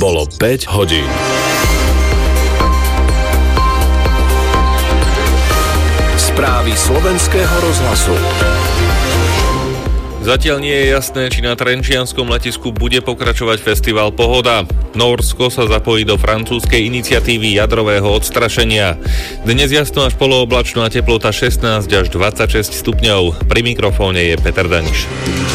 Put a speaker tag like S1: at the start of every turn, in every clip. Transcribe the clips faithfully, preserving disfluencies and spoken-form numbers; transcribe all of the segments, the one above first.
S1: Bolo päť hodín. Správy slovenského rozhlasu.
S2: Zatiaľ nie je jasné, či na trenčianskom letisku bude pokračovať festival Pohoda. Nórsko sa zapojí do francúzskej iniciatívy jadrového odstrašenia. Dnes jasno až polooblačno a teplota šestnásť až dvadsaťšesť stupňov. Pri mikrofóne je Peter Daniš.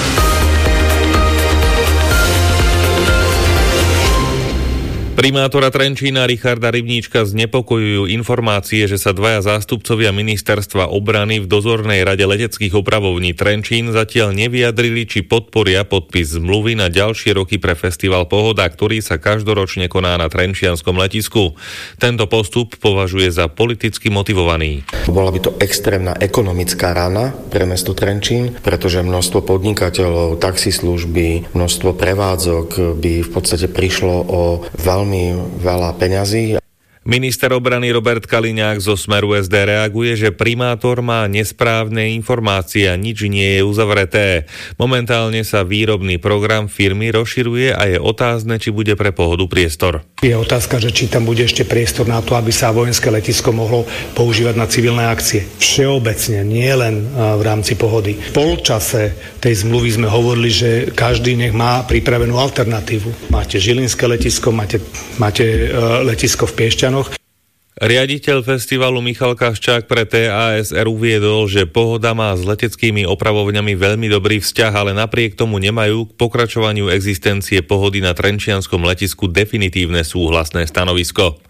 S2: Primátora Trenčína Richarda Rybníčka znepokojujú informácie, že sa dvaja zástupcovia ministerstva obrany v dozornej rade leteckých opravovní Trenčín zatiaľ nevyjadrili, či podporia podpis zmluvy na ďalšie roky pre festival Pohoda, ktorý sa každoročne koná na trenčianskom letisku. Tento postup považuje za politicky motivovaný.
S3: Bola by to extrémna ekonomická rana pre mesto Trenčín, pretože množstvo podnikateľov, taxislužby, množstvo prevádzok by v podstate prišlo o veľmi veľa peňazí.
S2: Minister obrany Robert Kaliňák zo Smeru es dé reaguje, že primátor má nesprávne informácie a nič nie je uzavreté. Momentálne sa výrobný program firmy rozširuje a je otázne, či bude pre Pohodu priestor.
S4: Je otázka, že či tam bude ešte priestor na to, aby sa vojenské letisko mohlo používať na civilné akcie. Všeobecne, nie len v rámci Pohody. V polčase tej zmluvy sme hovorili, že každý nech má pripravenú alternatívu. Máte žilinské letisko, máte, máte letisko v Piešťanoch.
S2: Riaditeľ festivalu Michal Kaščák pre té á es er uviedol, že Pohoda má s leteckými opravovňami veľmi dobrý vzťah, ale napriek tomu nemajú k pokračovaniu existencie Pohody na trenčianskom letisku definitívne súhlasné stanovisko.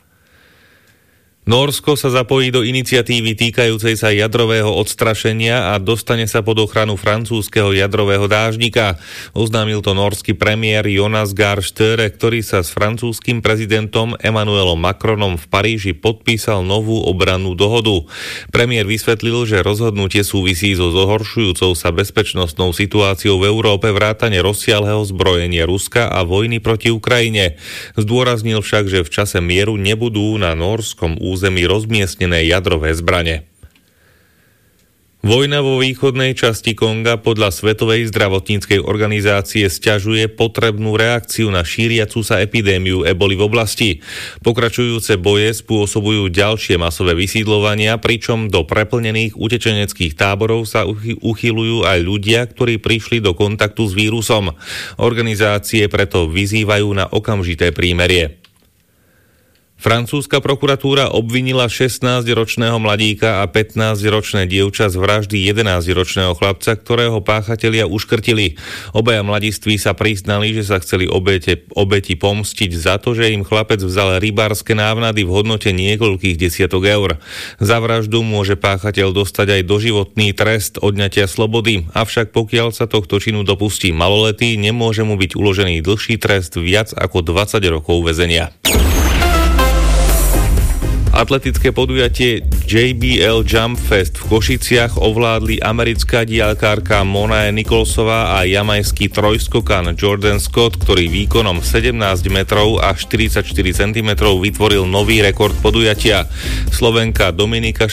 S2: Nórsko sa zapojí do iniciatívy týkajúcej sa jadrového odstrašenia a dostane sa pod ochranu francúzskeho jadrového dážnika. Oznámil to nórsky premiér Jonas Gahr Støre, ktorý sa s francúzskym prezidentom Emmanuelom Macronom v Paríži podpísal novú obrannú dohodu. Premiér vysvetlil, že rozhodnutie súvisí so zhoršujúcou sa bezpečnostnou situáciou v Európe vrátane rozsiahleho zbrojenia Ruska a vojny proti Ukrajine. Zdôraznil však, že v čase mieru nebudú na nórskom území zemi rozmiestnené jadrové zbrane. Vojna vo východnej časti Konga podľa Svetovej zdravotníckej organizácie sťažuje potrebnú reakciu na šíriacu sa epidémiu eboli v oblasti. Pokračujúce boje spôsobujú ďalšie masové vysídľovania, pričom do preplnených utečeneckých táborov sa uchyľujú aj ľudia, ktorí prišli do kontaktu s vírusom. Organizácie preto vyzývajú na okamžité prímerie. Francúzska prokuratúra obvinila šestnásťročného mladíka a pätnásťročné dievča z vraždy jedenásťročného chlapca, ktorého páchatelia uškrtili. Obaja mladiství sa priznali, že sa chceli obete, obeti pomstiť za to, že im chlapec vzal rybárske návnady v hodnote niekoľkých desiatok eur. Za vraždu môže páchateľ dostať aj doživotný trest odňatia slobody, avšak pokiaľ sa tohto činu dopustí maloletý, nemôže mu byť uložený dlhší trest viac ako dvadsať rokov väzenia. Atletické podujatie jé bé el Jump Fest v Košiciach ovládli americká diaľkárka Monae Nicholsová a jamajský trojskokan Jordan Scott, ktorý výkonom sedemnásť metrov a štyridsaťštyri centimetrov vytvoril nový rekord podujatia. Slovenka Dominika